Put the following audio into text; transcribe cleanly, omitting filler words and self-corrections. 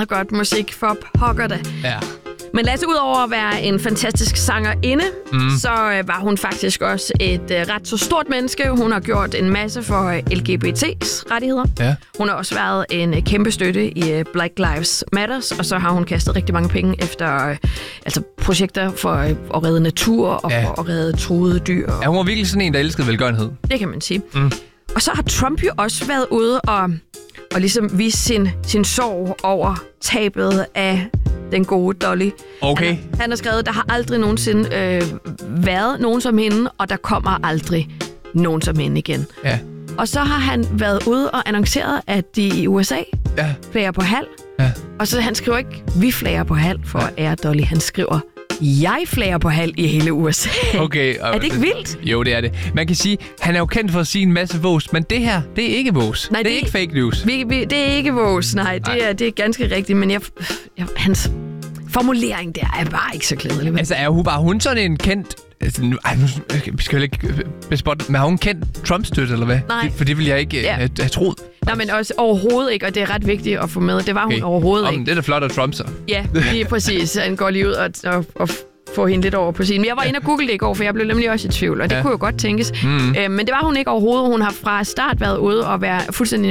godt musik for pokker da. Ja. Men Lasse, udover at være en fantastisk sangerinde, så var hun faktisk også et ret så stort menneske. Hun har gjort en masse for LGBT's rettigheder. Ja. Hun har også været en kæmpe støtte i Black Lives Matters, og så har hun kastet rigtig mange penge efter projekter for at redde natur og for at redde truede dyr. Ja, hun var virkelig sådan en, der elskede velgørenhed. Det kan man sige. Og så har Trump jo også været ude og ligesom vise sin sorg over tabet af den gode Dolly. Okay. Han har skrevet, der har aldrig nogensinde været nogen som hende, og der kommer aldrig nogen som hende igen. Ja. Og så har han været ude og annonceret, at de i USA flager på halv. Ja. Og så han skriver ikke, vi flager på halv for at ære Dolly. Han skriver, jeg flager på halv i hele USA. Okay. Er det ikke vildt? Jo, det er det. Man kan sige, han er jo kendt for at sige en masse vås, men det her, det er ikke vås. Nej, det er ikke fake news. Det er ikke vores, nej. Det er ganske rigtigt, men hans formulering der er bare ikke så glædelig. Altså, var hun sådan en kendt... Altså, nu skal jeg ikke bespotte, men har hun kendt Trump-støtte, eller hvad? Nej. For det vil jeg ikke have troet. Nej, men også overhovedet ikke, og det er ret vigtigt at få med. Det var hun overhovedet ikke. Det er da flot af Trump, så. Ja, lige præcis. Han går lige ud og få hende lidt over på sin. Men jeg var inde og google det i går, for jeg blev nemlig også i tvivl, og det kunne jo godt tænkes. Men det var hun ikke overhovedet. Hun har fra start været ude og være fuldstændig